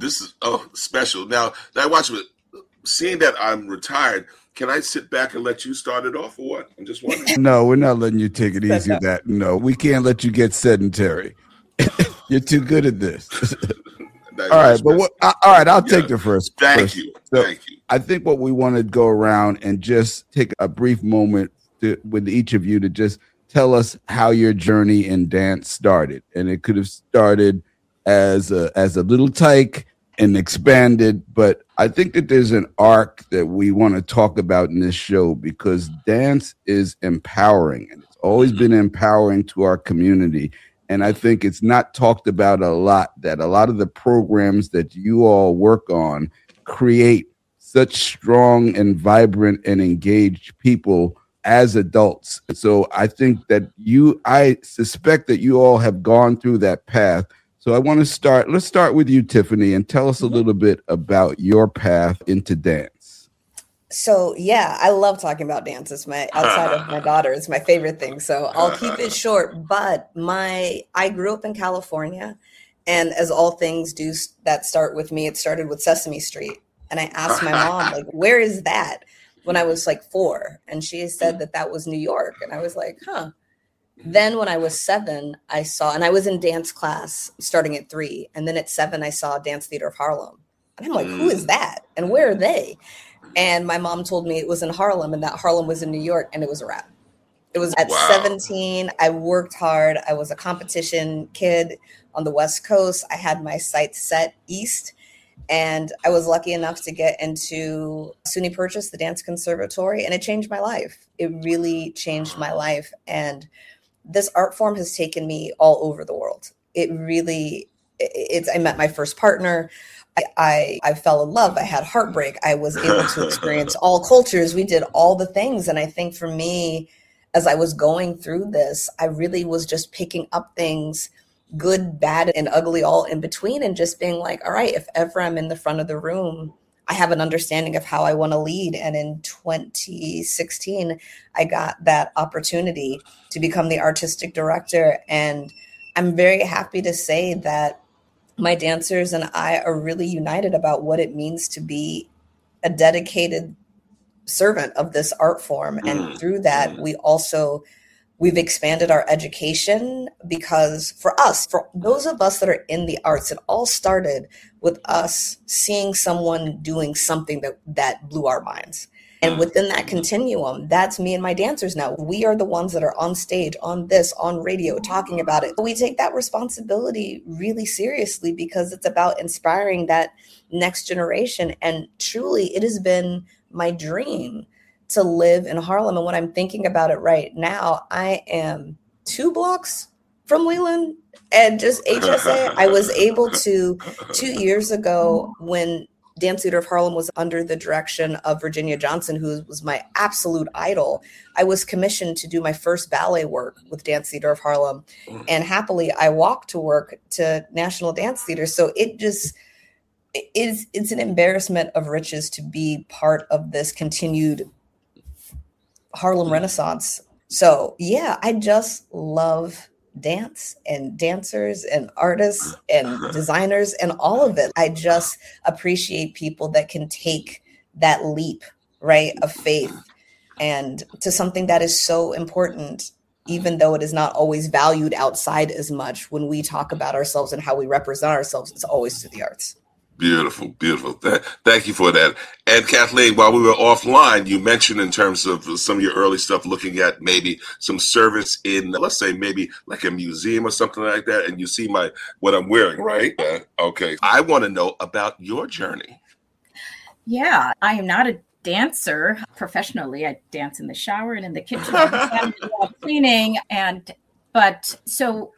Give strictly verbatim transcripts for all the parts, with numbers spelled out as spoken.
this is oh special. Now, now watch it. Seeing that I'm retired, can I sit back and let you start it off or what? I'm just wondering. No, we're not letting you take it easy with that. No, we can't let you get sedentary. You're too good at this. All right, but what, all right, I'll yeah. take the first. Thank first. you. So Thank you. I think what we want to go around and just take a brief moment to, with each of you to just tell us how your journey in dance started. And it could have started as a, as a little tyke and expanded, but I think that there's an arc that we want to talk about in this show because dance is empowering and it's always been empowering to our community. And I think it's not talked about a lot that a lot of the programs that you all work on create such strong and vibrant and engaged people as adults. So I think that you, I suspect that you all have gone through that path. So I want to start, let's start with you, Tiffany, and tell us a little bit about your path into dance. So, yeah, I love talking about dance. It's my, outside of my daughter, it's my favorite thing. So I'll keep it short, but my, I grew up in California, and as all things do that start with me, it started with Sesame Street. And I asked my mom, like, where is that? When I was like four. And she said that that was New York. And I was like, huh. Then when I was seven, I saw, and I was in dance class starting at three. And then at seven, I saw Dance Theater of Harlem. And I'm like, who is that? And where are they? And my mom told me it was in Harlem and that Harlem was in New York, and it was a wrap. It was at wow. seventeen. I worked hard. I was a competition kid on the West Coast. I had my sights set east. And I was lucky enough to get into SUNY Purchase, the Dance Conservatory, and it changed my life. It really changed my life. And this art form has taken me all over the world. It really, it's, I met my first partner. I, I, I fell in love. I had heartbreak. I was able to experience all cultures. We did all the things. And I think for me, as I was going through this, I really was just picking up things, good, bad, and ugly, all in between, and just being like, all right, if ever I'm in the front of the room, I have an understanding of how I want to lead. And in twenty sixteen, I got that opportunity to become the artistic director. And I'm very happy to say that my dancers and I are really united about what it means to be a dedicated servant of this art form. And through that, we also, we've expanded our education, because for us, for those of us that are in the arts, it all started with us seeing someone doing something that, that blew our minds. And within that continuum, that's me and my dancers now. We are the ones that are on stage, on this, on radio, talking about it. We take that responsibility really seriously because it's about inspiring that next generation. And truly, it has been my dream to live in Harlem. And when I'm thinking about it right now, I am two blocks from Leland and just H S A. I was able to, two years ago, when Dance Theater of Harlem was under the direction of Virginia Johnson, who was my absolute idol, I was commissioned to do my first ballet work with Dance Theater of Harlem. And happily, I walked to work to National Dance Theater. So it just is, it's an embarrassment of riches to be part of this continued Harlem Renaissance. So yeah, I just love dance and dancers and artists and designers and all of it. I just appreciate people that can take that leap, right, of faith and to something that is so important, even though it is not always valued outside as much. When we talk about ourselves and how we represent ourselves, it's always through the arts. Beautiful, beautiful. Th- thank you for that. And Kathleen, while we were offline, you mentioned in terms of some of your early stuff, looking at maybe some service in, let's say, maybe like a museum or something like that. And you see my what I'm wearing, right? Uh, okay. I want to know about your journey. Yeah, I am not a dancer professionally. I dance in the shower and in the kitchen, and cleaning, and but so.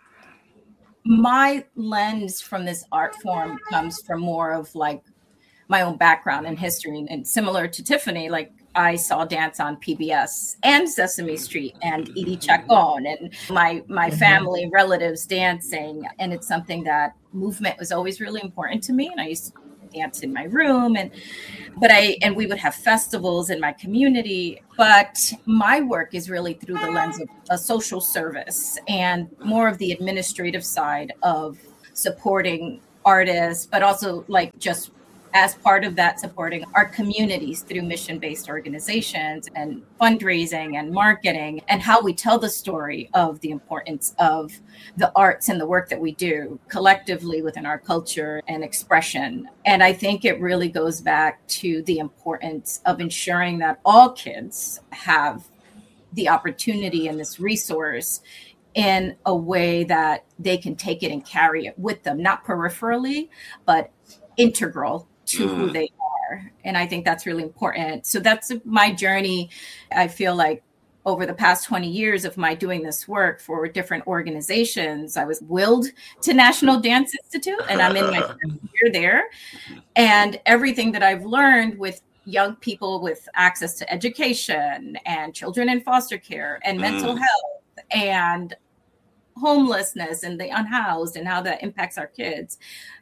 My lens from this art form comes from more of like my own background and history. And similar to Tiffany, like I saw dance on P B S and Sesame Street and Edie Chacon and my my family relatives dancing. And it's something that movement was always really important to me. And I used to dance in my room and but I and we would have festivals in my community. But my work is really through the lens of a social service and more of the administrative side of supporting artists, but also like just as part of that, supporting our communities through mission-based organizations and fundraising and marketing, and how we tell the story of the importance of the arts and the work that we do collectively within our culture and expression. And I think it really goes back to the importance of ensuring that all kids have the opportunity and this resource in a way that they can take it and carry it with them, not peripherally, but integral to who they are. And I think that's really important. So that's my journey. I feel like over the past twenty years of my doing this work for different organizations, I was willed to National Dance Institute, and I'm in my first year there. And everything that I've learned with young people with access to education and children in foster care and mental health and homelessness and the unhoused and how that impacts our kids,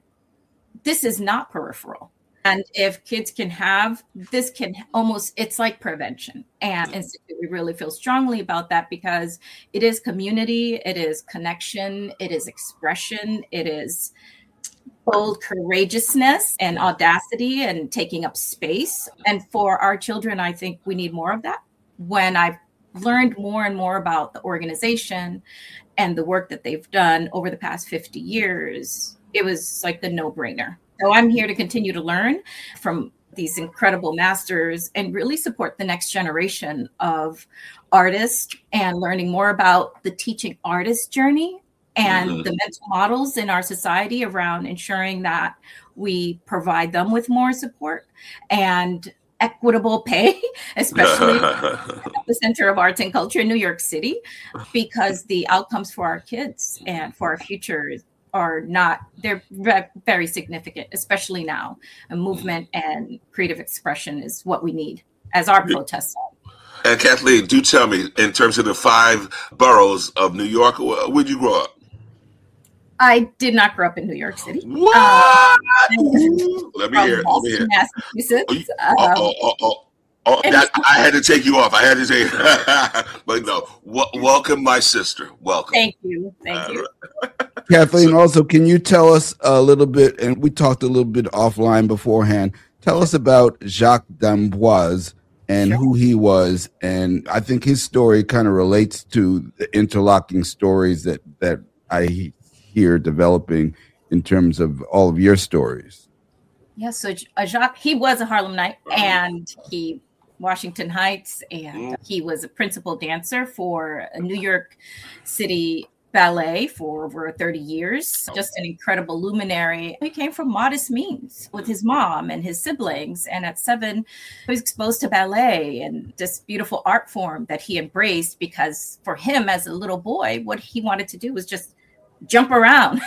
this is not peripheral. And if kids can have, this can almost, it's like prevention. And Institute, we really feel strongly about that because it is community, it is connection, it is expression, it is bold courageousness and audacity and taking up space. And for our children, I think we need more of that. When I've learned more and more about the organization and the work that they've done over the past fifty years, it was like the no-brainer. So I'm here to continue to learn from these incredible masters and really support the next generation of artists and learning more about the teaching artist journey and mm-hmm. the mental models in our society around ensuring that we provide them with more support and equitable pay, especially at the Center of Arts and Culture in New York City, because the outcomes for our kids and for our future are not, they're very significant, especially now. A movement and creative expression is what we need as our protests are. And Kathleen, do tell me, in terms of the five boroughs of New York, where'd you grow up? I did not grow up in New York City. What? Uh, Let me hear it. Let me hear it. Massachusetts. Oh, oh, oh, oh, oh. Oh, that, I had to take you off. I had to say, but no. W- welcome, my sister. Welcome. Thank you. Thank you. Kathleen, so, also, can you tell us a little bit, and we talked a little bit offline beforehand, tell us about Jacques d'Amboise and sure. who he was. And I think his story kind of relates to the interlocking stories that, that I hear developing in terms of all of your stories. Yeah, so uh, Jacques, he was a Harlemite, and he Washington Heights, and he was a principal dancer for a New York City ballet for over thirty years. Just an incredible luminary. He came from modest means with his mom and his siblings. And at seven, he was exposed to ballet and this beautiful art form that he embraced, because for him as a little boy, what he wanted to do was just jump around.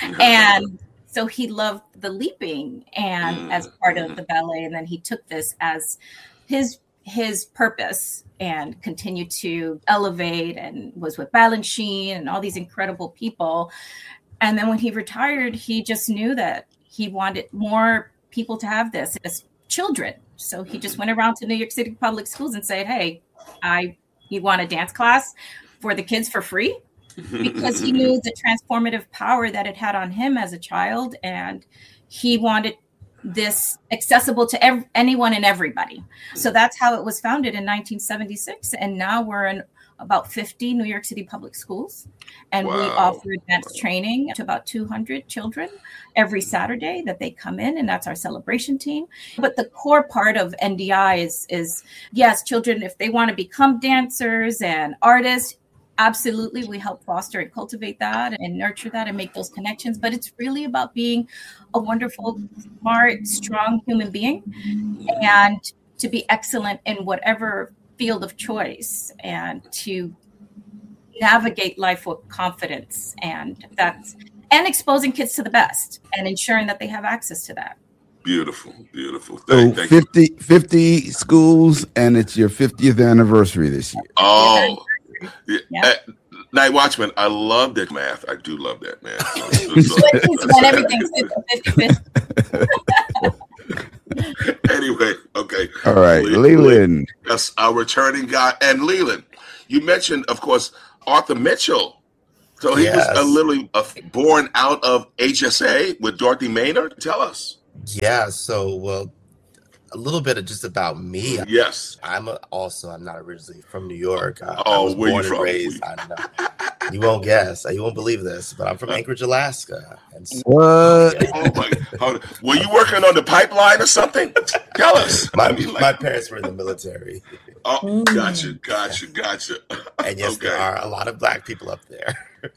And so he loved the leaping and as part of the ballet. And then he took this as his his purpose and continued to elevate, and was with Balanchine and all these incredible people. And then when he retired, he just knew that he wanted more people to have this as children. So he just went around to New York City public schools and said, hey, I you want a dance class for the kids for free? Because he knew the transformative power that it had on him as a child. And he wanted this accessible to ev- anyone and everybody. So that's how it was founded in nineteen seventy-six. And now we're in about fifty New York City public schools. And wow. we offer advanced training to about two hundred children every Saturday that they come in. And that's our celebration team. But the core part of N D I is, is yes, children, if they want to become dancers and artists, absolutely, we help foster and cultivate that and nurture that and make those connections. But it's really about being a wonderful, smart, strong human being, and to be excellent in whatever field of choice, and to navigate life with confidence. And that's and exposing kids to the best and ensuring that they have access to that. Beautiful, beautiful. Thank, so thank fifty, fifty schools, and it's your fiftieth anniversary this year. Oh. Yeah. Yeah. Uh, Night Watchman, I love that math. I do love that math. Anyway, okay. All right, Leland. That's our returning guy. And Leland, you mentioned, of course, Arthur Mitchell So he Yes. was a literally uh, born out of H S A with Dorothy Maynard. Tell us. Yeah, so well, a little bit of just about me. Yes. I'm a, also I'm not originally from New York. Uh, I Oh, was where you born and from? raised. I don't know. You won't guess. You won't believe this, but I'm from Anchorage, Alaska. And so, What? yeah. Oh my! Hold on. Were you working on the pipeline or something? Tell us. My, I mean, like- my parents were in the military, Oh, gotcha, gotcha, gotcha. and yes, there Okay. are a lot of Black people up there.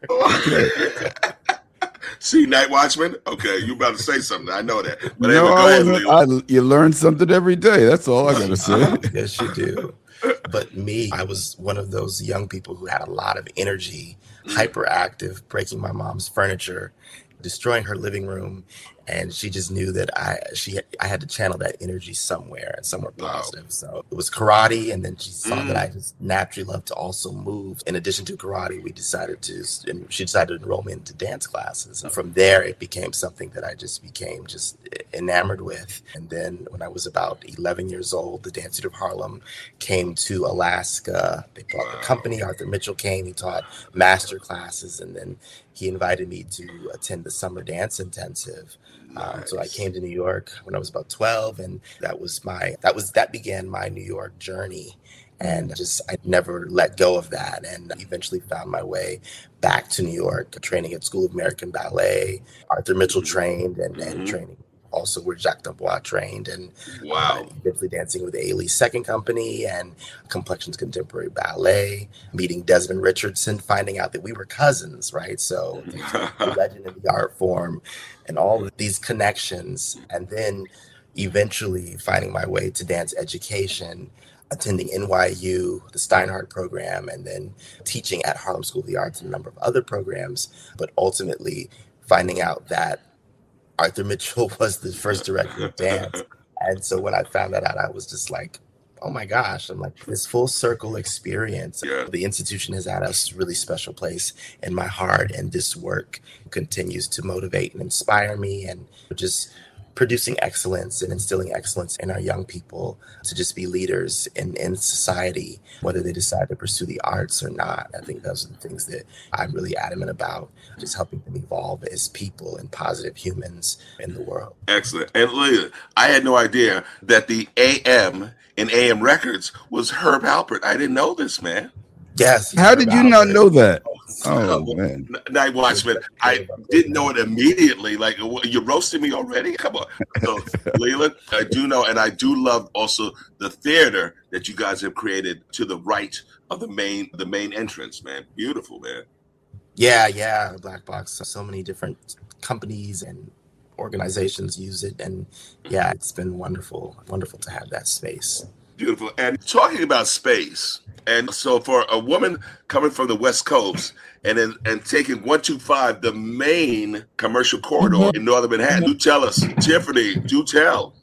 See, Night Watchman. Okay, you about to say something? I know that. But No, anyway, go I ahead, wasn't- Leo. I- you learn something every day. That's all I gotta say. Yes, you do. But me, I was one of those young people who had a lot of energy, hyperactive, breaking my mom's furniture, destroying her living room, and she just knew that I she I had to channel that energy somewhere and somewhere Wow. positive. So it was karate, and then she saw Mm. that I just naturally loved to also move. In addition to karate, we decided to, and she decided to enroll me into dance classes. And from there, it became something that I just became just enamored with. And then when I was about eleven years old, the Dance Institute of Harlem came to Alaska. They brought the company. Arthur Mitchell came. He taught master classes, and then he invited me to attend the summer dance intensive. Um, so I Nice. came to New York when I was about twelve, and that was my that was that began my New York journey. And I just I never let go of that, and eventually found my way back to New York, training at School of American Ballet. Arthur Mitchell trained, and, and Mhm. training also where Jacques Dubois trained, and Wow. uh, eventually dancing with Ailey's second company and Complexions Contemporary Ballet, meeting Desmond Richardson, finding out that we were cousins, right? So the legend in the art form and all of these connections. And then eventually finding my way to dance education, attending N Y U, the Steinhardt program, and then teaching at Harlem School of the Arts and a number of other programs, but ultimately finding out that Arthur Mitchell was the first director of dance. And so when I found that out, I was just like, oh my gosh, I'm like, this full circle experience. Yeah. The institution has had a really special place in my heart, and this work continues to motivate and inspire me, and just producing excellence and instilling excellence in our young people to just be leaders in, in society, whether they decide to pursue the arts or not. I think those are the things that I'm really adamant about, just helping them evolve as people and positive humans in the world. Excellent. And Leah, I had no idea that the A M in A M Records was Herb Alpert. I didn't know this, man. Yes. How did you not know that? Oh, Oh man. Night Watchman. I didn't know it immediately. Like, you roasted me already? Come on. So, Leland, I do know, and I do love also the theater that you guys have created to the right of the main the main entrance, man. Beautiful, man. Yeah, yeah. Black Box. So many different companies and organizations use it. And yeah, it's been wonderful, wonderful to have that space. Beautiful. And talking about space, and so for a woman coming from the West Coast and then and taking one two five, the main commercial corridor Mhm. in Northern Manhattan, do tell us, Tiffany, do tell.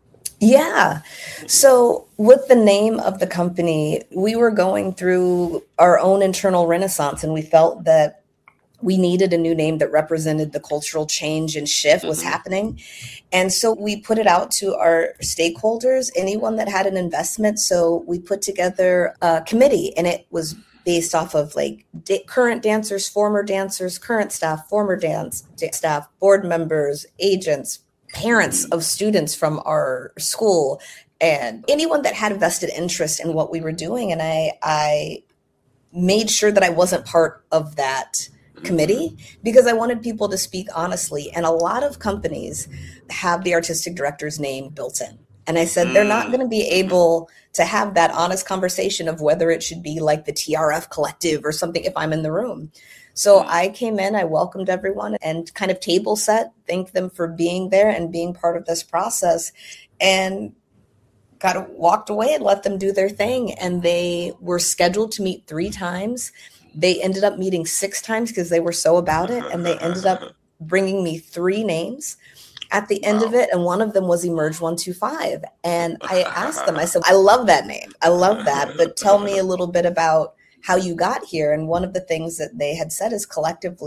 Yeah. So, with the name of the company, we were going through our own internal renaissance, and we felt that we needed a new name that represented the cultural change and shift was Mhm. happening. And so we put it out to our stakeholders, anyone that had an investment. So we put together a committee, and it was based off of like da- current dancers, former dancers, current staff, former dance da- staff, board members, agents, parents of students from our school, and anyone that had a vested interest in what we were doing. And I, I made sure that I wasn't part of that committee because I wanted people to speak honestly. And a lot of companies have the artistic director's name built in. And I said, they're not going to be able to have that honest conversation of whether it should be like the T R F collective or something if I'm in the room. So I came in, I welcomed everyone and kind of table set, thanked them for being there and being part of this process, and kind of walked away and let them do their thing. And they were scheduled to meet three times. They ended up meeting six times because they were so about it. And they ended up bringing me three names at the end Wow. of it. And one of them was Emerge one two five. And I asked them, I said, I love that name. I love that. But tell me a little bit about how you got here. And one of the things that they had said is collectively,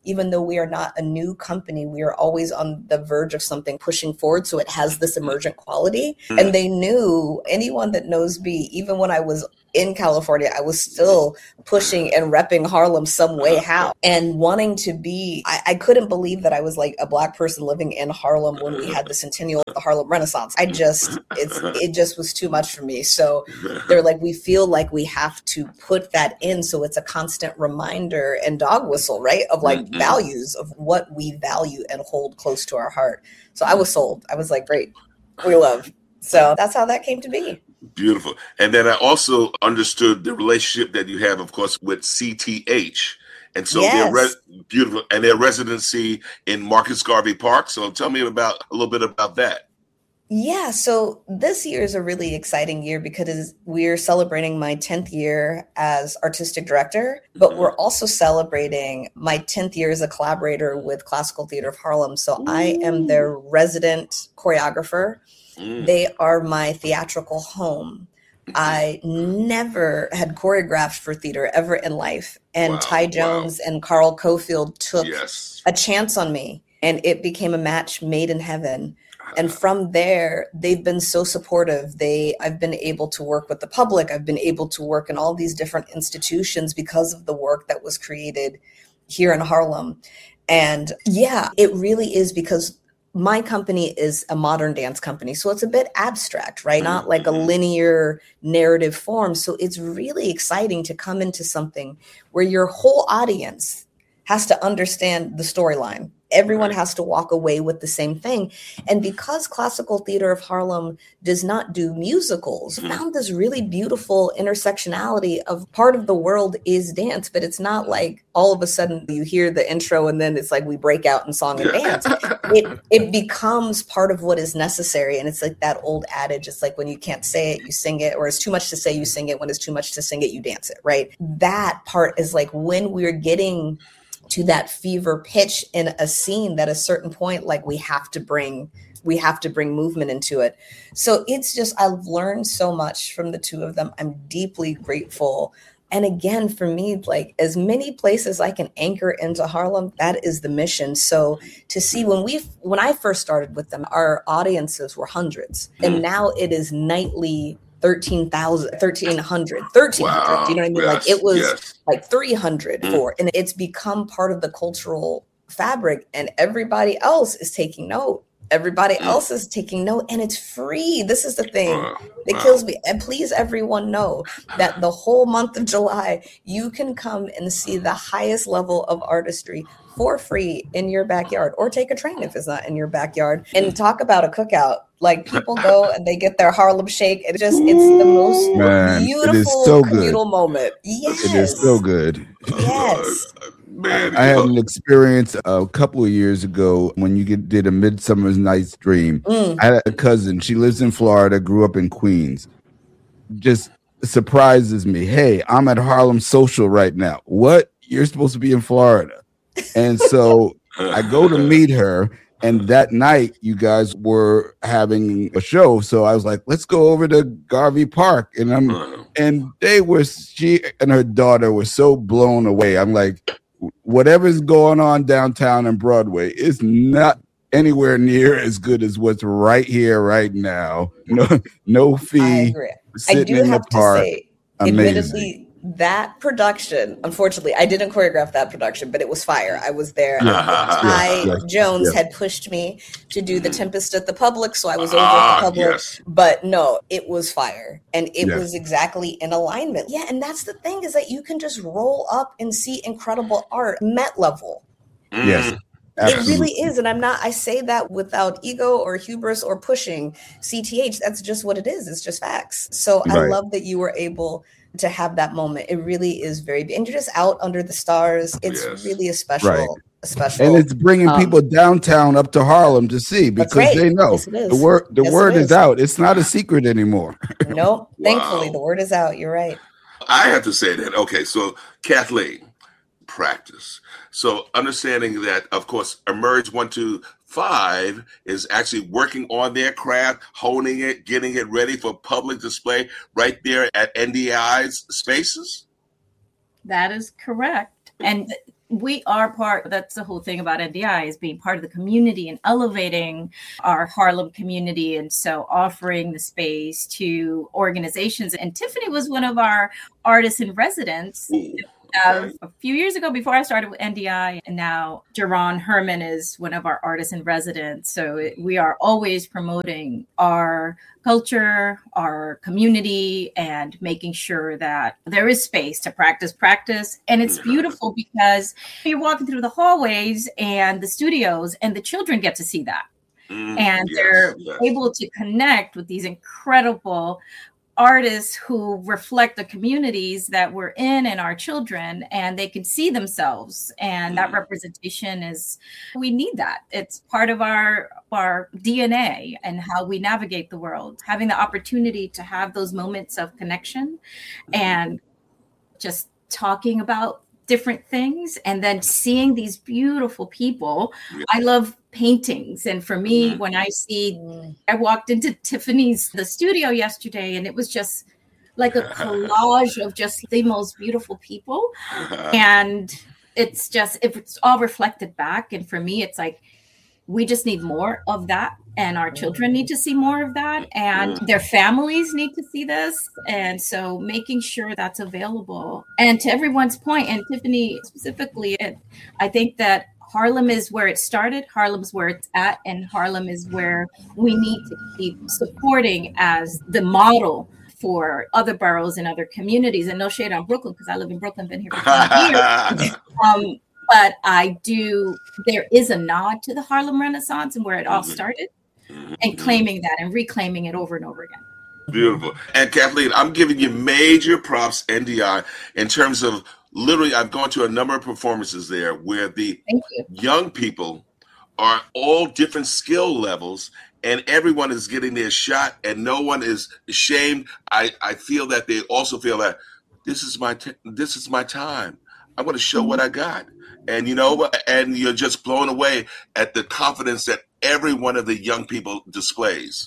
even though we are not a new company, we are always on the verge of something pushing forward. So it has this emergent quality. Mm. And they knew, anyone that knows me, even when I was in California, I was still pushing and repping Harlem some way, how, and wanting to be, I, I couldn't believe that I was like a Black person living in Harlem when we had the centennial of the Harlem Renaissance. I just, it's, it just was too much for me. So they're like, we feel like we have to put that in. So it's a constant reminder and dog whistle, right? Of like mm-hmm. values of what we value and hold close to our heart. So I was sold. I was like, great, we love. So that's how that came to be. Beautiful. And then I also understood the relationship that you have, of course, with C T H. And so yes. their re- beautiful and their residency in Marcus Garvey Park. So tell me about a little bit about that. Yeah, so this year is a really exciting year because we're celebrating my tenth year as artistic director, but mm-hmm. we're also celebrating my tenth year as a collaborator with Classical Theater of Harlem. So Ooh. I am their resident choreographer. Mm. They are my theatrical home. I never had choreographed for theater ever in life. And wow, Ty Jones wow. and Carl Cofield took yes. a chance on me, and it became a match made in heaven. And from there, they've been so supportive. They, I've been able to work with the public. I've been able to work in all these different institutions because of the work that was created here in Harlem. And yeah, it really is because my company is a modern dance company. So it's a bit abstract, right? Not like a linear narrative form. So it's really exciting to come into something where your whole audience has to understand the storyline. Everyone has to walk away with the same thing. And because Classical Theater of Harlem does not do musicals, found this really beautiful intersectionality of part of the world is dance, but it's not like all of a sudden you hear the intro and then it's like we break out in song and dance. It it becomes part of what is necessary. And it's like that old adage, it's like when you can't say it, you sing it, or it's too much to say, you sing it. When it's too much to sing it, you dance it, right? That part is like when we're getting to that fever pitch in a scene that at a certain point, like we have to bring, we have to bring movement into it. So it's just, I've learned so much from the two of them. I'm deeply grateful. And again, for me, like as many places I can anchor into Harlem, that is the mission. So to see when we, when I first started with them, our audiences were hundreds, and now it is nightly thirteen thousand, thirteen hundred, thirteen hundred. Wow. You know what I mean? Yes, like it was yes. like three hundred mm. for, and it's become part of the cultural fabric, and everybody else is taking note. Everybody mm. else is taking note, and it's free. This is the thing wow. that wow. kills me. And please, everyone know that the whole month of July, you can come and see the highest level of artistry for free in your backyard, or take a train if it's not in your backyard, and talk about a cookout. Like people go and they get their Harlem Shake. It just, it's the most Man, beautiful so communal moment. Yes. It is so good. Yes. Man, I had an experience a couple of years ago when you get, did A Midsummer's Night's Dream. Mm. I had a cousin. She lives in Florida, grew up in Queens. Just surprises me. Hey, I'm at Harlem Social right now. What? You're supposed to be in Florida. And so I go to meet her. And that night, you guys were having a show, so I was like, "Let's go over to Garvey Park." And I'm, and they were, she and her daughter were so blown away. I'm like, whatever's going on downtown and Broadway is not anywhere near as good as what's right here, right now. No, no fee. I agree. I do in have the park. to say, admittedly, that production, unfortunately, I didn't choreograph that production, but it was fire. I was there. Yeah, Ty yeah, Jones yeah. had pushed me to do The Tempest at the Public, so I was over at the Public. Yes. But no, it was fire. And it Yes. was exactly in alignment. Yeah, and that's the thing, is that you can just roll up and see incredible art, Met level. Yes. Absolutely. It really is. And I'm not, I say that without ego or hubris or pushing C T H. That's just what it is. It's just facts. So I Right. love that you were able to have that moment. It really is very, and you're just out under the stars. It's Yes. really a special, Right. a special. And it's bringing um, people downtown up to Harlem to see, That's because right. they know Yes, it is. the word the Yes, it word is is. out. It's not a secret anymore. No, thankfully Wow. the word is out. You're right. I have to say that. Okay, so Kathleen, practice. So understanding that, of course, Emerge one two five is actually working on their craft, honing it, getting it ready for public display right there at N D I's spaces. That is correct. And we are part, that's the whole thing about N D I, is being part of the community and elevating our Harlem community. And so offering the space to organizations. And Tiffany was one of our artists in residence. Uh, a few years ago, before I started with N D I, and now Jerron Herman is one of our artists in residence. So it, we are always promoting our culture, our community, and making sure that there is space to practice practice. And it's beautiful because you're walking through the hallways and the studios, and the children get to see that. Mm, and yes, they're yes. able to connect with these incredible artists who reflect the communities that we're in and our children, and they can see themselves. And that representation is, we need that. It's part of our, our D N A and how we navigate the world. Having the opportunity to have those moments of connection and just talking about different things, and then seeing these beautiful people. Yeah. I love paintings. And for me, mm-hmm. when I see, I walked into Tiffany's, the studio yesterday, and it was just like a collage of just the most beautiful people. And it's just, it's all reflected back. And for me, it's like, we just need more of that. And our children need to see more of that. And their families need to see this. And so making sure that's available. And to everyone's point, and Tiffany specifically, it, I think that Harlem is where it started, Harlem's where it's at, and Harlem is where we need to keep supporting as the model for other boroughs and other communities. And no shade on Brooklyn, because I live in Brooklyn, been here for twenty years. Um, but I do, there is a nod to the Harlem Renaissance and where it all started, and claiming that and reclaiming it over and over again. Beautiful. And Kathleen, I'm giving you major props, N D I, in terms of literally, I've gone to a number of performances there where the young people are all different skill levels, and everyone is getting their shot, and no one is ashamed. I, I feel that they also feel that this is my t- this is my time. I'm going to show mm-hmm. what I got, and you know, and you're just blown away at the confidence that every one of the young people displays.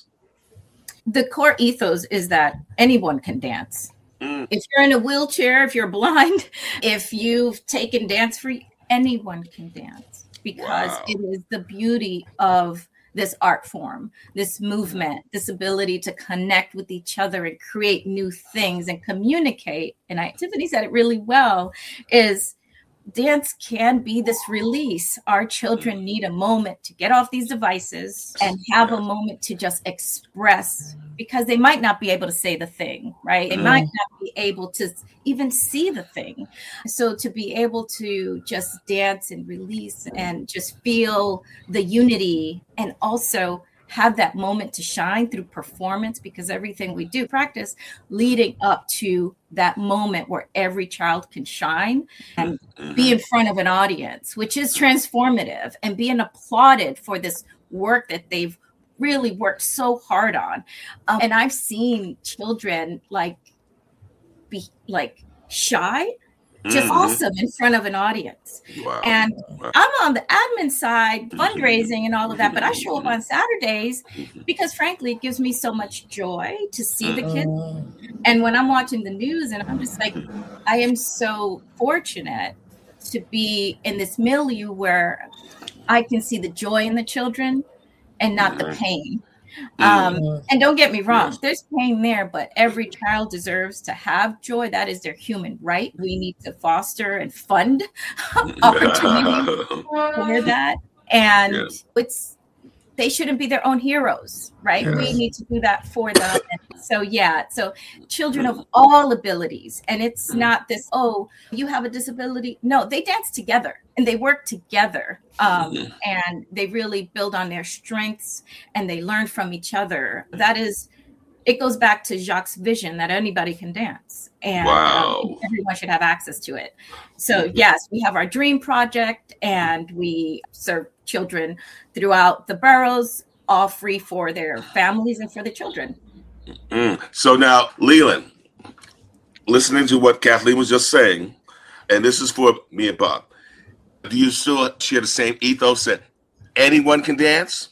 The core ethos is that anyone can dance. Mm. If you're in a wheelchair, if you're blind, if you've taken dance free, anyone can dance, because wow. it is the beauty of this art form, this movement, this ability to connect with each other and create new things and communicate. And I, Tiffany said it really well, is dance can be this release. Our children need a moment to get off these devices and have a moment to just express, because they might not be able to say the thing, right? They mm. might not be able to even see the thing. So to be able to just dance and release and just feel the unity, and also have that moment to shine through performance, because everything we do practice leading up to that moment where every child can shine and mm-hmm. be in front of an audience, which is transformative, and being applauded for this work that they've really worked so hard on. Um, and I've seen children like be like shy, just mm-hmm. awesome in front of an audience. Wow. And wow. I'm on the admin side, fundraising and all of that, but I show up on Saturdays because frankly, it gives me so much joy to see the kids. And when I'm watching the news, and I'm just like, I am so fortunate to be in this milieu where I can see the joy in the children and not the pain. Um, and don't get me wrong, there's pain there, but every child deserves to have joy. That is their human right. We need to foster and fund opportunities for that. And yes. it's, they shouldn't be their own heroes, right? Yes. We need to do that for them. And so, yeah, so children of all abilities. And it's not this, oh, you have a disability. No, they dance together and they work together. Um, mm-hmm. And they really build on their strengths and they learn from each other. That is, it goes back to Jacques' vision that anybody can dance. And wow. um, everyone should have access to it. So, yes, we have our Dream Project, and we serve children throughout the boroughs, all free for their families and for the children. Mm. So now, Leland, listening to what Kathleen was just saying, and this is for me and Bob, do you still share the same ethos that anyone can dance?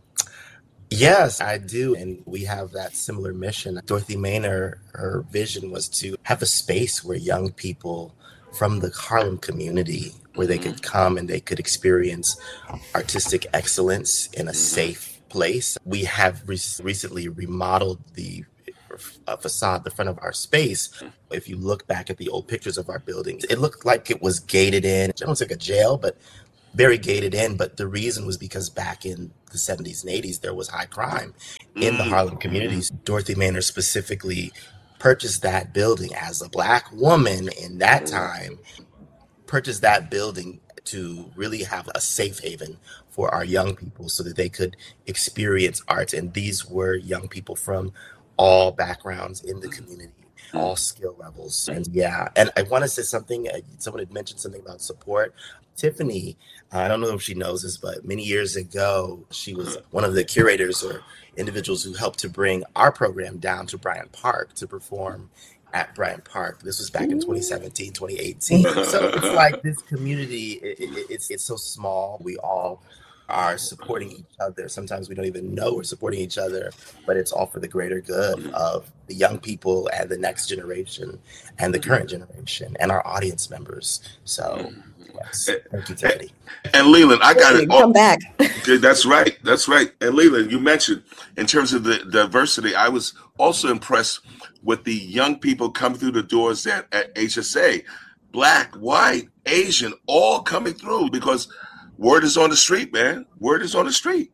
Yes, I do. And we have that similar mission. Dorothy Maynor, her vision was to have a space where young people from the Harlem community where they could come and they could experience artistic excellence in a safe place. We have re- recently remodeled the uh, facade, the front of our space. If you look back at the old pictures of our buildings, it looked like it was gated in. It was like a jail, but very gated in. But the reason was because back in the seventies and eighties, there was high crime in the Harlem communities. Dorothy Maynard specifically purchased that building as a Black woman in that time, purchased that building to really have a safe haven for our young people so that they could experience art. And these were young people from all backgrounds in the community, all skill levels. And yeah, and I want to say something. Uh, someone had mentioned something about support. Tiffany, uh, I don't know if she knows this, but many years ago, she was one of the curators or individuals who helped to bring our program down to Bryant Park to perform at Bryant Park. This was back in twenty seventeen, twenty eighteen. So it's like this community, it, it, it's it's so small. We all are supporting each other. Sometimes we don't even know we're supporting each other, but it's all for the greater good of the young people and the next generation and the current generation and our audience members. So yes, thank you, Tiffany. And Leland, I got it. Come back. That's right. That's right. And Leland, you mentioned in terms of the diversity, I was also impressed with the young people coming through the doors at, at H S A, Black, white, Asian, all coming through because word is on the street, man. Word is on the street.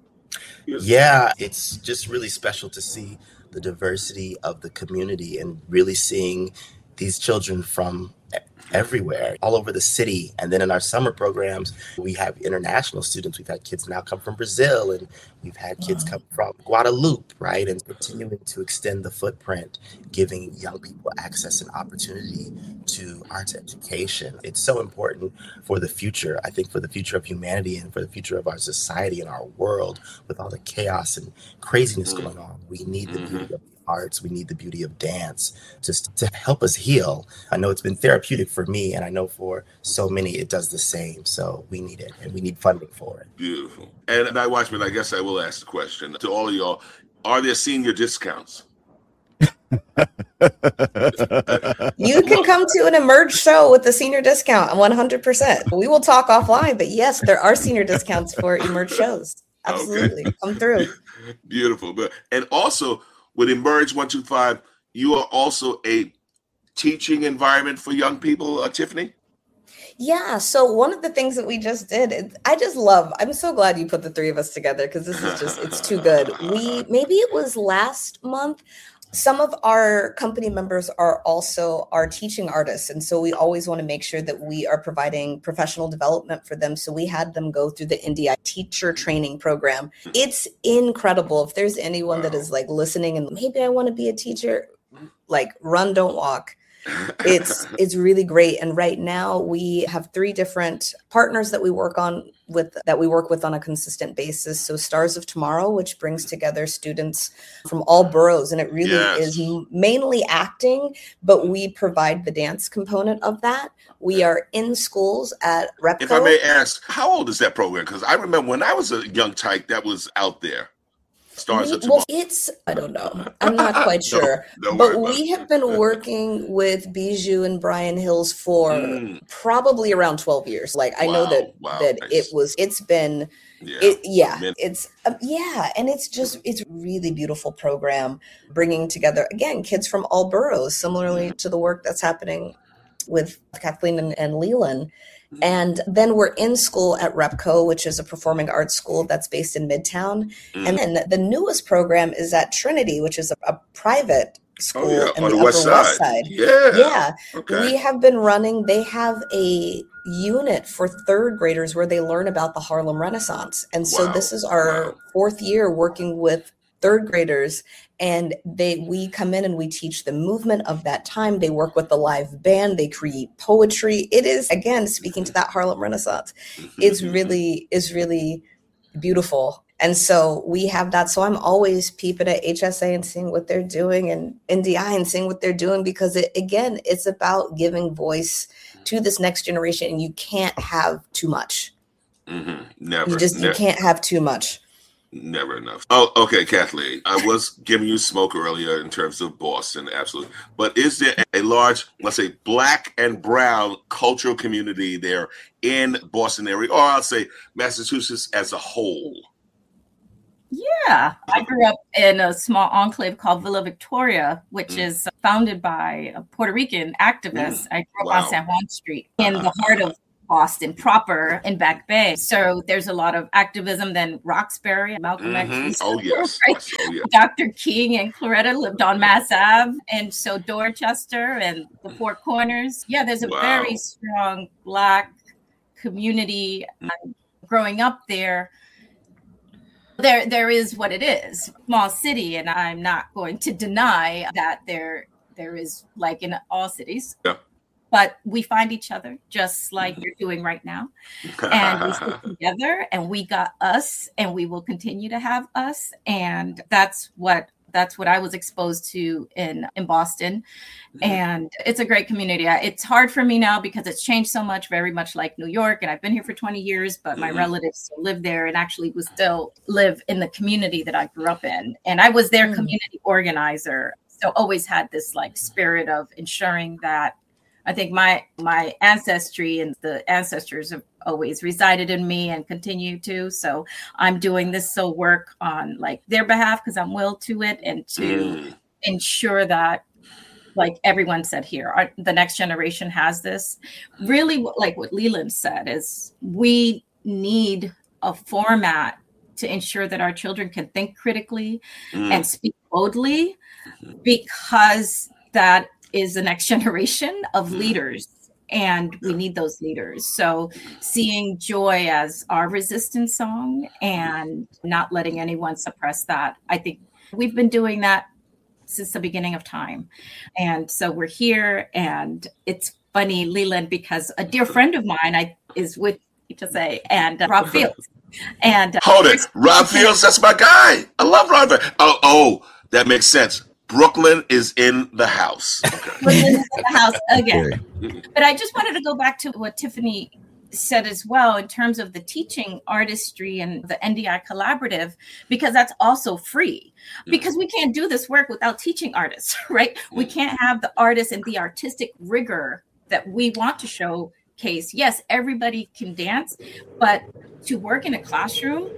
Yes. Yeah, it's just really special to see the diversity of the community and really seeing these children from everywhere, all over the city. And then in our summer programs, we have international students. We've had kids now come from Brazil, and we've had kids come from Guadeloupe, right? And continuing to extend the footprint, giving young people access and opportunity to arts education. It's so important for the future, I think, for the future of humanity and for the future of our society and our world with all the chaos and craziness going on. We need the beauty of arts, we need the beauty of dance just to help us heal. I know it's been therapeutic for me, and I know for so many it does the same. So we need it, and we need funding for it. Beautiful. And Night Watchman, I guess I will ask the question to all of y'all: are there senior discounts? You can come to an Emerge show with the senior discount one hundred percent. We will talk offline, but yes, there are senior discounts for Emerge shows. Absolutely. Okay. Come through. Beautiful. But and also with Emerge one two five, you are also a teaching environment for young people, uh, Tiffany? Yeah. So one of the things that we just did, I just love, I'm so glad you put the three of us together because this is just, it's too good. We, maybe it was last month, some of our company members are also our teaching artists. And so we always want to make sure that we are providing professional development for them. So we had them go through the N D I teacher training program. It's incredible. If there's anyone that is like listening and maybe I want to be a teacher, like run, don't walk. It's it's really great. And right now we have three different partners that we work on with that we work with on a consistent basis. So Stars of Tomorrow, which brings together students from all boroughs, and it really yes. is mainly acting, but we provide the dance component of that. We are in schools at Repco. If I may ask, how old is that program? Because I remember when I was a young tyke, that was out there. Stars of Tomorrow. Well, it's, I don't know. I'm not quite sure. no, but we have been working with Bijou and Brian Hills for mm. probably around twelve years. Like I wow, know that wow, that nice. it was, it's been, yeah, it, yeah it's, um, yeah. And it's just, it's a really beautiful program bringing together, again, kids from all boroughs, similarly to the work that's happening with Kathleen and, and Leland. And then we're in school at Repco, which is a performing arts school that's based in Midtown. Mm. And then the newest program is at Trinity, which is a, a private school oh, yeah. in On the, the West Upper Side. West Side. Yeah. Yeah. Okay. We have been running, they have a unit for third graders where they learn about the Harlem Renaissance. And so wow. this is our wow. fourth year working with third graders, and they we come in and we teach the movement of that time. They work with the live band, they create poetry. It is, again, speaking to that Harlem Renaissance. It's really is really beautiful. And so we have that. So I'm always peeping at H S A and seeing what they're doing, and N D I and seeing what they're doing, because it, again, it's about giving voice to this next generation, and you can't have too much. Mm-hmm. Never. You just never. you can't have too much. Never enough. Oh, okay, Kathleen. I was giving you smoke earlier in terms of Boston, absolutely. But is there a large, let's say, black and brown cultural community there in Boston area, or I'll say Massachusetts as a whole? Yeah, I grew up in a small enclave called Villa Victoria, which mm. is founded by a Puerto Rican activist. Mm. I grew up wow. on San Juan Street in uh-huh. the heart of Boston proper in Back Bay. So there's a lot of activism. Then Roxbury, Malcolm mm-hmm. X. Oh, yes. Right? oh, yes. Doctor King and Claretta lived on Mass Ave. And so Dorchester and the Four Corners. Yeah, there's a wow. very strong Black community. Mm. Growing up there, there, there is what it is, small city. And I'm not going to deny that there, there is, like in all cities. Yeah. But we find each other just like you're doing right now. And we sit together and we got us and we will continue to have us. And that's what that's what I was exposed to in, in Boston. And it's a great community. It's hard for me now because it's changed so much, very much like New York. And I've been here for twenty years, but my mm-hmm. relatives still live there and actually will still live in the community that I grew up in. And I was their mm-hmm. community organizer. So always had this like spirit of ensuring that I think my my ancestry and the ancestors have always resided in me and continue to. So I'm doing this so work on like their behalf because I'm willed to it and to mm. ensure that, like everyone said here, our, the next generation has this. Really, like what Leland said, is we need a format to ensure that our children can think critically mm. and speak boldly, because that is the next generation of leaders, and we need those leaders. So seeing Joy as our resistance song and not letting anyone suppress that, I think we've been doing that since the beginning of time. And so we're here, and it's funny, Leland, because a dear friend of mine I is with you to say, and uh, Rob Fields. And uh, hold it, Rob Fields, that's my guy. I love Rob. Oh, oh, that makes sense. Brooklyn is in the house. Okay. Brooklyn is in the house again. But I just wanted to go back to what Tiffany said as well in terms of the teaching artistry and the N D I collaborative, because that's also free. Because we can't do this work without teaching artists, right? We can't have the artists and the artistic rigor that we want to showcase. Yes, everybody can dance, but to work in a classroom,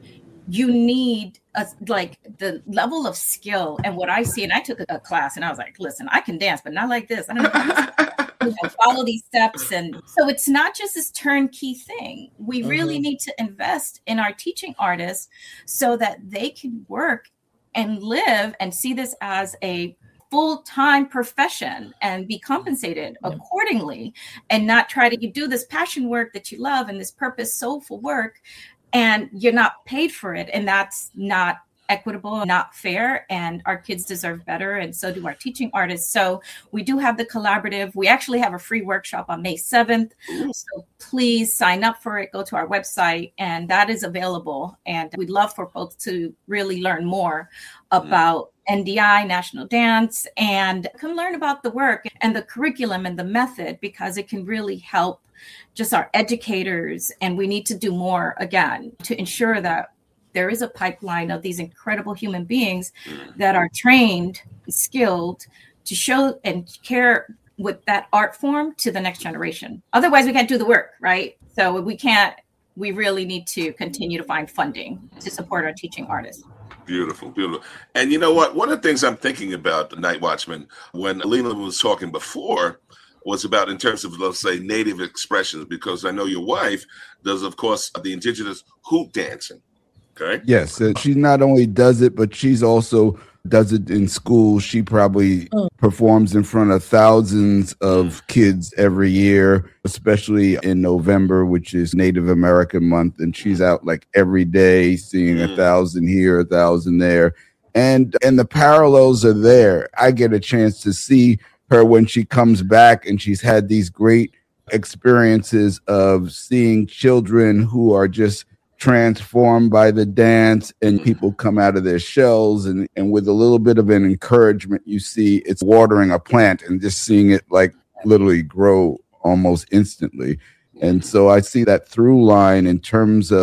you need a, like the level of skill. And what I see, and I took a, a class and I was like, listen, I can dance, but not like this. I don't know, you know, follow these steps. And so it's not just this turnkey thing. We mm-hmm. really need to invest in our teaching artists so that they can work and live and see this as a full-time profession and be compensated mm-hmm. accordingly, and not try to do this passion work that you love and this purpose, soulful work, and you're not paid for it. And that's not equitable, not fair. And our kids deserve better. And so do our teaching artists. So we do have the collaborative. We actually have a free workshop on May seventh. So please sign up for it. Go to our website, and that is available. And we'd love for folks to really learn more about mm. N D I, National Dance, and can learn about the work and the curriculum and the method, because it can really help just our educators. And we need to do more, again, to ensure that there is a pipeline of these incredible human beings that are trained, skilled to show and care with that art form to the next generation. Otherwise, we can't do the work, right? So we can't, we really need to continue to find funding to support our teaching artists. Beautiful, beautiful. And you know what? One of the things I'm thinking about, the Night Watchman, when Leland was talking before, was about in terms of, let's say, native expressions, because I know your wife does, of course, the indigenous hoop dancing. Okay. Yes, uh, she not only does it, but she's also does it in school. She probably mm. performs in front of thousands of mm. kids every year, especially in November, which is Native American month. And she's out like every day, seeing mm. a thousand here, a thousand there. And and the parallels are there. I get a chance to see her when she comes back, and she's had these great experiences of seeing children who are just transformed by the dance, and people come out of their shells, and, and with a little bit of an encouragement, you see it's watering a plant and just seeing it like literally grow almost instantly. And so I see that through line in terms of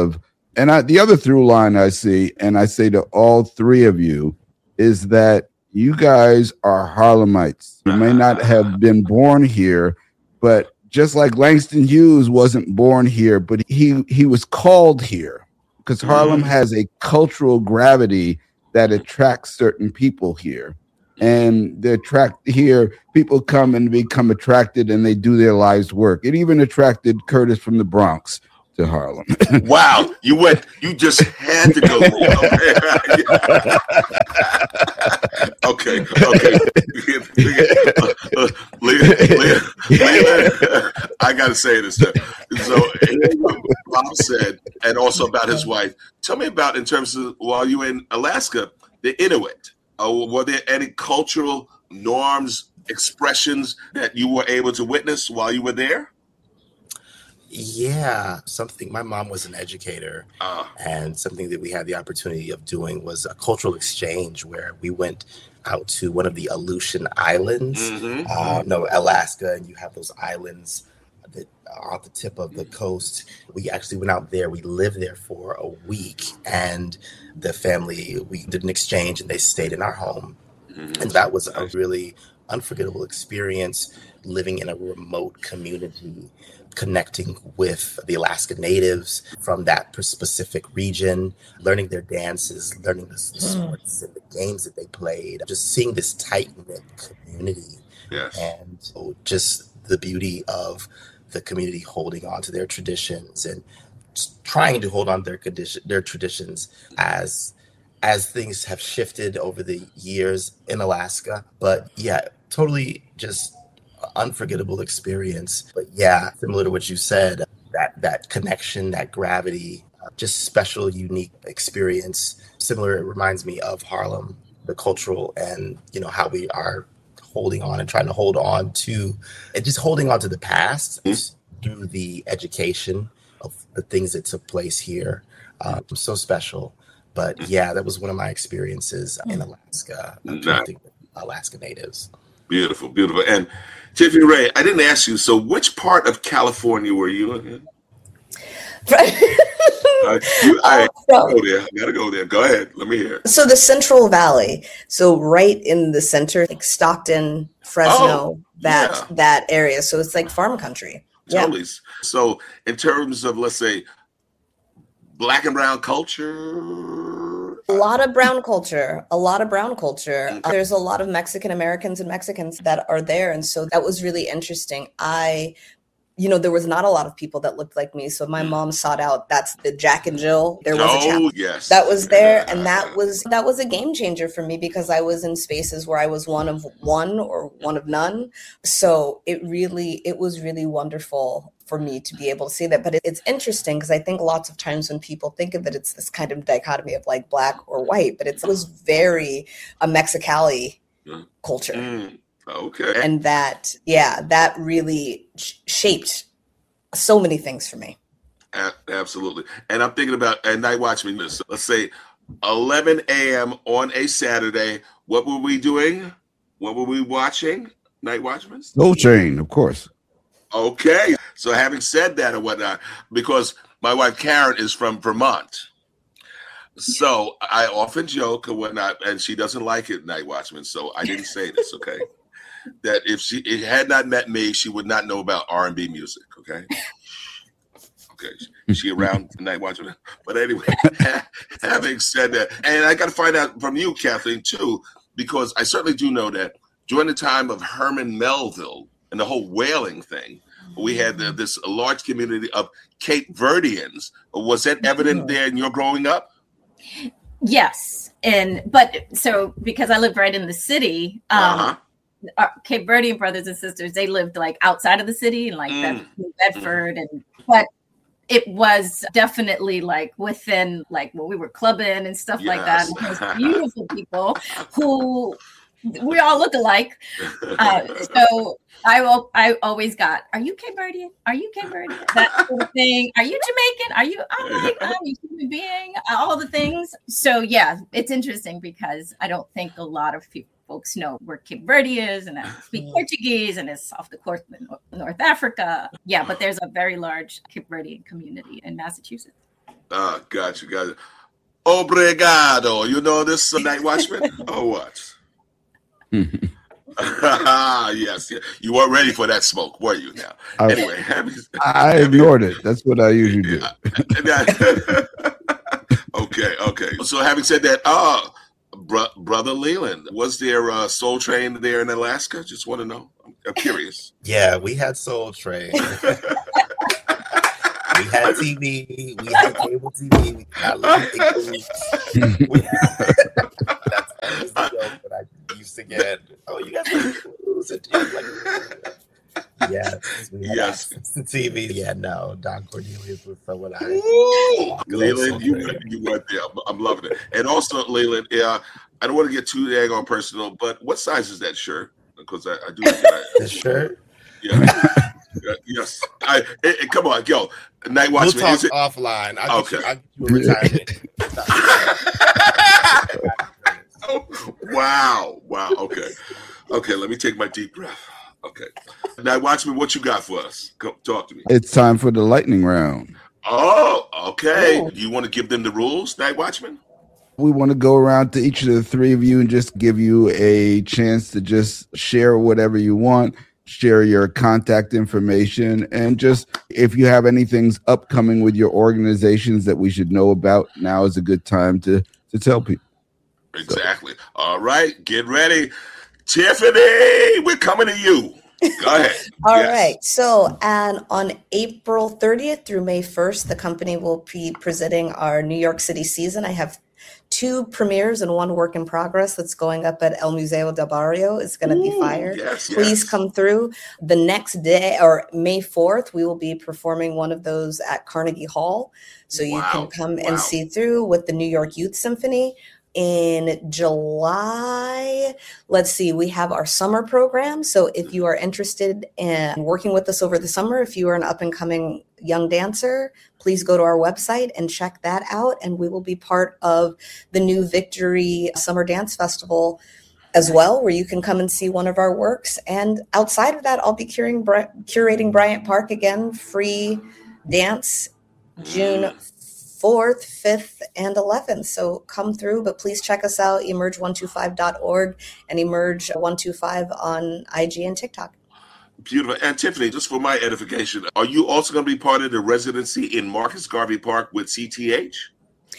And I, the other through line I see, and I say to all three of you, is that you guys are Harlemites. You may not have been born here, but just like Langston Hughes wasn't born here, but he, he was called here because Harlem has a cultural gravity that attracts certain people here. And they attract here, people come and become attracted and they do their lives' work. It even attracted Curtis from the Bronx to Harlem. Wow, you went, you just had to go. Okay, okay. I got to say this. So, Bob said, and also about his wife, tell me about, in terms of while you were in Alaska, the Inuit. Uh, were there any cultural norms, expressions that you were able to witness while you were there? Yeah, something. My mom was an educator, uh, and something that we had the opportunity of doing was a cultural exchange where we went out to one of the Aleutian Islands, mm-hmm. uh, no, Alaska, and you have those islands that are off the tip of the coast. We actually went out there. We lived there for a week, and the family, we did an exchange, and they stayed in our home, mm-hmm. and that was a really unforgettable experience, living in a remote community, connecting with the Alaska natives from that specific region, learning their dances, learning the, the sports and the games that they played, just seeing this tight-knit community. Yes. And so just the beauty of the community holding on to their traditions and trying to hold on to their condition, their traditions as as things have shifted over the years in Alaska. But yeah, totally just unforgettable experience. But yeah, similar to what you said, that that connection, that gravity, uh, just special, unique experience. Similar, it reminds me of Harlem, the cultural and, you know, how we are holding on and trying to hold on to, and just holding on to the past mm-hmm. through the education of the things that took place here. Um, so special. But yeah, that was one of my experiences in Alaska, connecting with Alaska natives. Beautiful, beautiful. And Tiffany Ray, I didn't ask you, so which part of California were you in? uh, you, I, gotta go there. I gotta go there. Go ahead. Let me hear. So the Central Valley. So right in the center, like Stockton, Fresno, oh, that yeah. that area. So it's like farm country. Totally. Yeah. So in terms of, let's say, Black and brown culture? A lot of brown culture, a lot of brown culture. Okay. Uh, there's a lot of Mexican Americans and Mexicans that are there. And so that was really interesting. I, you know, there was not a lot of people that looked like me. So my mom sought out, that's the Jack and Jill. There was oh, a chap yes. that was there. And that was, that was a game changer for me because I was in spaces where I was one of one or one of none. So it really, it was really wonderful for me to be able to see that. But it's interesting because I think lots of times when people think of it, it's this kind of dichotomy of like black or white, but it was very a Mexicali mm. culture. Mm. Okay. And that, yeah, that really sh- shaped so many things for me. A- absolutely. And I'm thinking about a Night Watchman, let's say eleven a.m. on a Saturday. What were we doing? What were we watching? Night Watchman? Soul Train, of course. Okay. So having said that or whatnot, because my wife Karen is from Vermont. So I often joke or whatnot, and she doesn't like it, Night Watchman. So I didn't say this, okay? That if she it had not met me, she would not know about R and B music, okay? Okay. Is she around Night Watchman? But anyway, having said that, and I got to find out from you, Kathleen, too, because I certainly do know that during the time of Herman Melville, and the whole whaling thing, we had uh, this large community of Cape Verdeans. Was that evident there in your growing up? Yes. And, but so because I lived right in the city, um, uh-huh. our Cape Verdean brothers and sisters, they lived like outside of the city, like mm. Bedford. Mm. And, but it was definitely like within, like when we were clubbing and stuff yes. like that. And those beautiful people who, we all look alike. Uh, so I will, I always got, are you Cape Verdean? Are you Cape Verdean? That sort of thing. Are you Jamaican? Are you, I'm like, I'm a human being, all the things. So yeah, it's interesting because I don't think a lot of people, folks know where Cape Verde is and I speak Portuguese and it's off the coast of North Africa. Yeah, but there's a very large Cape Verdean community in Massachusetts. Ah, gotcha, gotcha. Obrigado. You know this uh, Night Watchman? Or what? yes, yeah. You weren't ready for that smoke, were you? Now, I, anyway, happy, I happy, ignored it. That's what I usually do. okay, okay. So, having said that, uh, br- brother Leland, was there uh, Soul Train there in Alaska? Just want to know. I'm, I'm curious. Yeah, we had Soul Train. We had T V. We had cable T V. We got little we had, that's, that's the joke that I used to get. Oh, you guys lose it. Like, yes, we had yes. the T V. Yeah, no, Don Cornelius was someone I. Ooh, Leland, you, you went there. I'm, I'm loving it. And also, Leland, yeah, I don't want to get too dang on personal, but what size is that shirt? Because I, I do. I, the shirt? Yeah. Uh, yes, I. It, it, come on, yo, Night Watchman. We'll talk is it offline. I'll okay? Get you, I'll get you a retirement. Oh, wow, wow. Okay, okay. Let me take my deep breath. Okay, Night Watchman, what you got for us? Come talk to me. It's time for the lightning round. Oh, okay. Ooh. Do you want to give them the rules, Night Watchman? We want to go around to each of the three of you and just give you a chance to just share whatever you want. Share your contact information, and just if you have anything upcoming with your organizations that we should know about, now is a good time to to tell people. Exactly. So. All right, get ready. Tiffany, we're coming to you. Go ahead. All yes. right. So, and on April thirtieth through May first, the company will be presenting our New York City season. I have two premieres and one work in progress that's going up at El Museo del Barrio. It's going to be fire. Yes, Please yes. come through. The next day, or May fourth, we will be performing one of those at Carnegie Hall. So you wow. can come wow. and see through with the New York Youth Symphony. In July, let's see, we have our summer program. So if you are interested in working with us over the summer, if you are an up and coming young dancer, please go to our website and check that out. And we will be part of the new Victory Summer Dance Festival as well, where you can come and see one of our works. And outside of that, I'll be curating, curating Bryant Park again, free dance, June fourth, fifth, and eleventh. So come through, but please check us out, emerge one two five dot org and emerge one two five on I G and TikTok. Beautiful. And Tiffany, just for my edification, are you also going to be part of the residency in Marcus Garvey Park with C T H?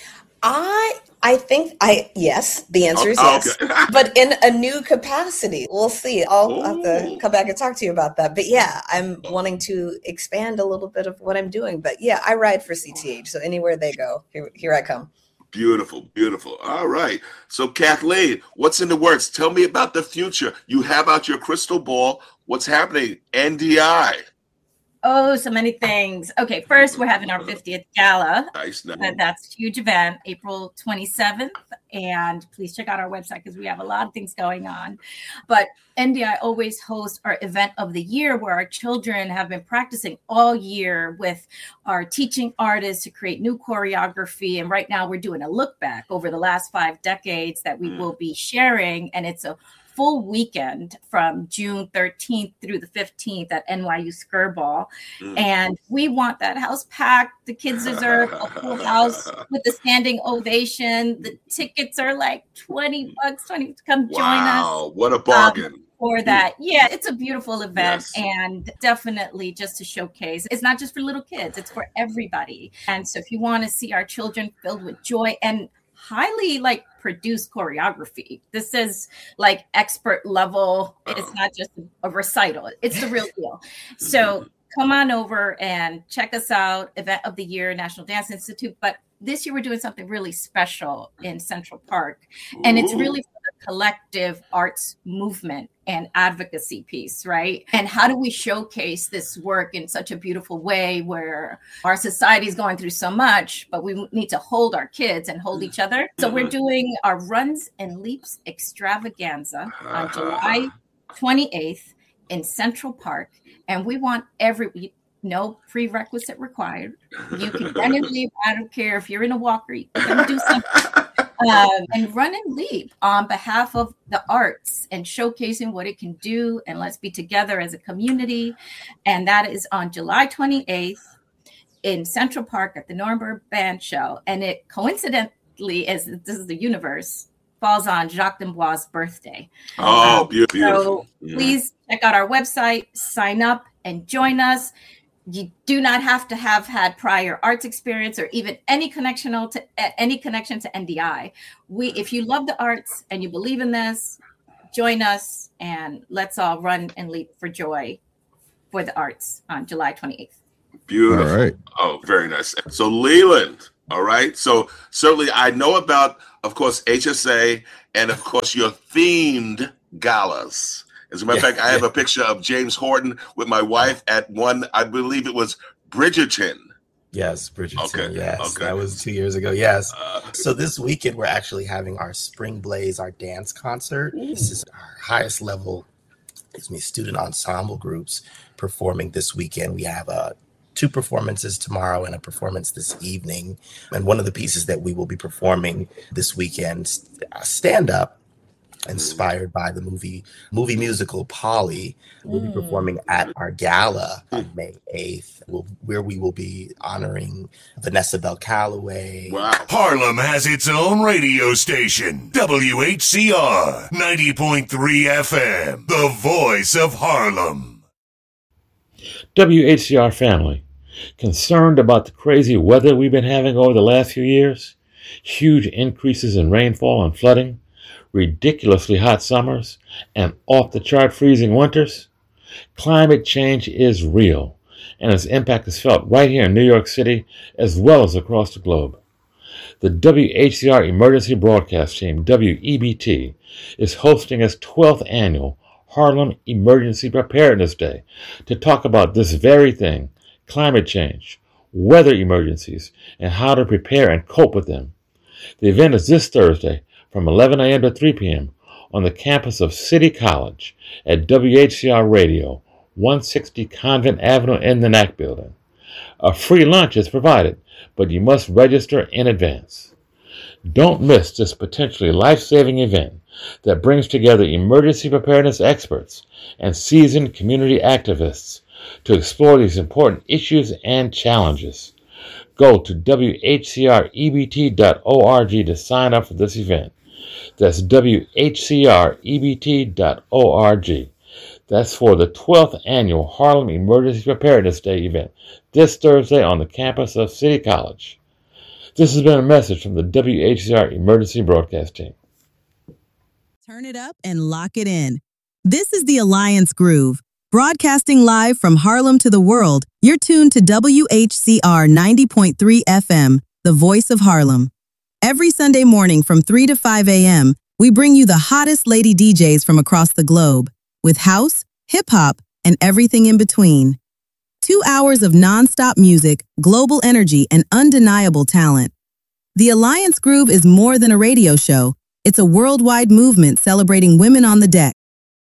I I think I yes. The answer is oh, yes, okay. but in a new capacity. We'll see. I'll Ooh. have to come back and talk to you about that. But yeah, I'm wanting to expand a little bit of what I'm doing. But yeah, I ride for C T H, so anywhere they go, here, here I come. Beautiful, beautiful. All right. So Kathleen, what's in the works? Tell me about the future. You have out your crystal ball. What's happening? N D I. Oh, so many things. Okay, first we're having our fiftieth gala. Nice, nice. Uh, that's a huge event, April twenty-seventh. And please check out our website because we have a lot of things going on. But N D I always hosts our event of the year where our children have been practicing all year with our teaching artists to create new choreography. And right now we're doing a look back over the last five decades that we mm. will be sharing. And it's a full weekend from June thirteenth through the fifteenth at N Y U Skirball. Mm. And we want that house packed. The kids deserve a full house with a standing ovation. The tickets are like twenty bucks, twenty to come wow, join us. Wow, what a bargain. Um, for that. Yeah, it's a beautiful event. Yes. And definitely just to showcase, it's not just for little kids, it's for everybody. And so if you want to see our children filled with joy and highly like produced choreography. This is like expert level. Oh. It's not just a recital. It's the real deal. So come on over and check us out. Event of the Year, National Dance Institute. But this year we're doing something really special in Central Park. And it's really for the collective arts movement and advocacy piece, right? And how do we showcase this work in such a beautiful way where our society is going through so much, but we need to hold our kids and hold each other. So we're doing our Runs and Leaps extravaganza on July twenty-eighth in Central Park. And we want every, no prerequisite required. You can run and leap. I don't care if you're in a walker, you can do something. Um, and run and leap on behalf of the arts and showcasing what it can do. And let's be together as a community. And that is on July twenty-eighth. in Central Park at the Nuremberg Band Show. And it coincidentally is, this is the universe, falls on Jacques D'Ambois' birthday. Oh, um, beautiful. So yeah. please check out our website, sign up and join us. You do not have to have had prior arts experience or even any connection to any connection to N D I. We, if you love the arts and you believe in this, join us and let's all run and leap for joy for the arts on July twenty-eighth. Beautiful. All right. Oh, very nice. So Leland, all right. So certainly I know about, of course, H S A and of course your themed galas. As a matter of Yeah. fact, I have a picture of James Horton with my wife at one, I believe it was Bridgerton. Yes, Bridgerton. Okay, Yes, okay. that was two years ago. Yes. Uh, So this weekend we're actually having our Spring Blaze, our dance concert. This is our highest level, excuse me, student ensemble groups performing this weekend. We have uh, two performances tomorrow and a performance this evening. And one of the pieces that we will be performing this weekend, uh, stand up, inspired by the movie movie musical Polly. We'll be performing at our gala on May eighth, we'll, where we will be honoring Vanessa Bell Calloway. wow. Harlem has its own radio station, W H C R ninety point three F M, the voice of Harlem. W H C R family, concerned about the crazy weather we've been having over the last few years? Huge increases in rainfall and flooding, ridiculously hot summers, and off-the-chart freezing winters? Climate change is real, and its impact is felt right here in New York City as well as across the globe. The W H C R Emergency Broadcast Team, W E B T, is hosting its twelfth annual Harlem Emergency Preparedness Day to talk about this very thing, climate change, weather emergencies, and how to prepare and cope with them. The event is this Thursday from eleven a.m. to three p.m. on the campus of City College at W H C R Radio, one sixty Convent Avenue in the N A C building. A free lunch is provided, but you must register in advance. Don't miss this potentially life-saving event that brings together emergency preparedness experts and seasoned community activists to explore these important issues and challenges. Go to W H C R E B T dot org to sign up for this event. That's W H C R E B T dot org. That's for the twelfth annual Harlem Emergency Preparedness Day event this Thursday on the campus of City College. This has been a message from the W H C R Emergency Broadcast Team. Turn it up and lock it in. This is the Alliance Groove. Broadcasting live from Harlem to the world, you're tuned to W H C R ninety point three F M, the voice of Harlem. Every Sunday morning from three to five a.m., we bring you the hottest lady D Js from across the globe, with house, hip-hop, and everything in between. Two hours of non-stop music, global energy, and undeniable talent. The Alliance Groove is more than a radio show. It's a worldwide movement celebrating women on the deck.